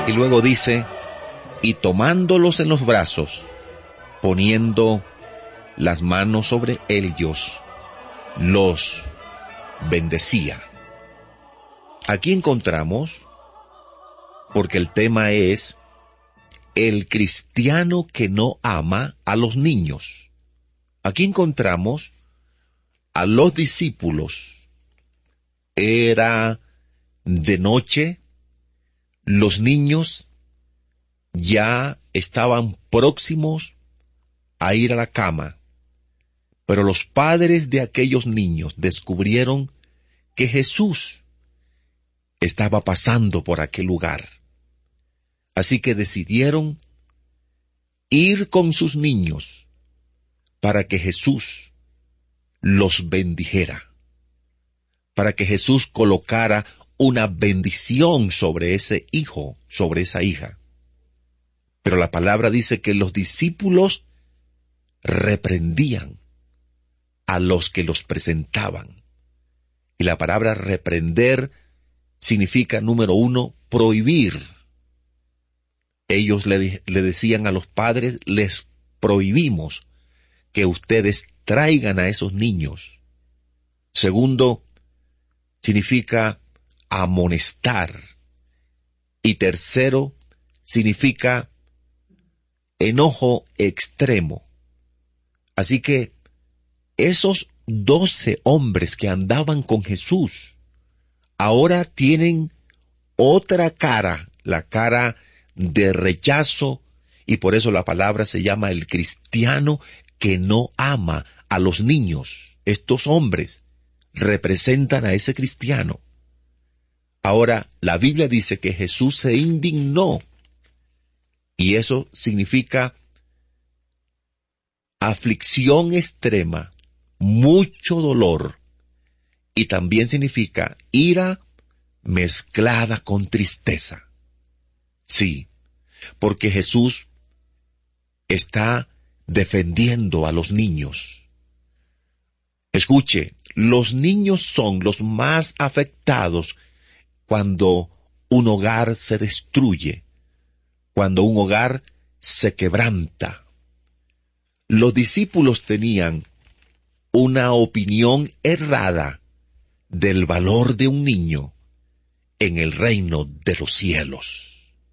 Y luego dice, y tomándolos en los brazos, poniendo las manos sobre ellos, los bendecía. Aquí encontramos, porque el tema es el cristiano que no ama a los niños. Aquí encontramos a los discípulos. Era de noche, los niños ya estaban próximos a ir a la cama, pero los padres de aquellos niños descubrieron que Jesús estaba pasando por aquel lugar. Así que decidieron ir con sus niños para que Jesús los bendijera, para que Jesús colocara una bendición sobre ese hijo, sobre esa hija. Pero la palabra dice que los discípulos reprendían a los que los presentaban. Y la palabra reprender significa, número uno, prohibir. Ellos le decían a los padres, les prohibimos que ustedes traigan a esos niños. Segundo, significa amonestar. Y tercero, significa enojo extremo. Así que esos 12 hombres que andaban con Jesús ahora tienen otra cara, la cara de rechazo, y por eso la palabra se llama el cristiano que no ama a los niños. Estos hombres representan a ese cristiano. Ahora, la Biblia dice que Jesús se indignó, y eso significa aflicción extrema, mucho dolor, y también significa ira mezclada con tristeza. Sí, porque Jesús está defendiendo a los niños. Escuche, los niños son los más afectados cuando un hogar se destruye, cuando un hogar se quebranta. Los discípulos tenían una opinión errada del valor de un niño en el reino de los cielos.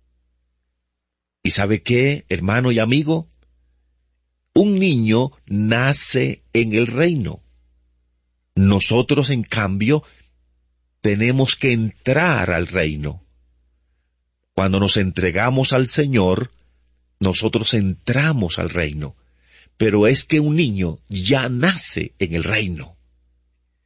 ¿Y sabe qué, hermano y amigo? Un niño nace en el reino. Nosotros, en cambio, tenemos que entrar al reino. Cuando nos entregamos al Señor, nosotros entramos al reino. Pero es que un niño ya nace en el reino.